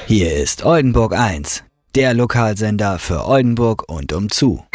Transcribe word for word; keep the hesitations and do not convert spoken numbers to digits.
Hier ist Oldenburg eins, der Lokalsender für Oldenburg und umzu.